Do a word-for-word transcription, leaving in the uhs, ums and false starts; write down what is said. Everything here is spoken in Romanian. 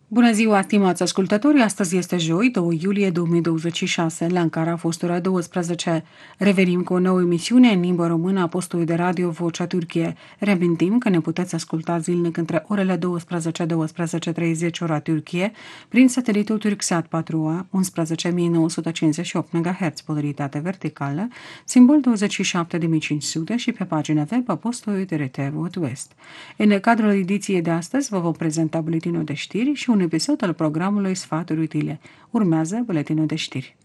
Bună ziua, stimați ascultători! Astăzi este joi, doi iulie două mii douăzeci și șase, la Ankara a fost ora douăsprezece. Revenim cu o nouă emisiune în limba română a postului de radio Vocea Turcie. Reamintim că ne puteți asculta zilnic între orele douăsprezece - douăsprezece și treizeci ora Turcie prin satelitul Turksat patru A, unsprezece mii nouă sute cincizeci și opt MHz, polaritate verticală, simbol douăzeci și șapte de mii cinci sute și pe pagina web a postului T R T Vot West. În cadrul ediției de astăzi vă vom prezenta buletinul de știri și un episod al programului Sfaturi Utile. Urmează buletinul de știri.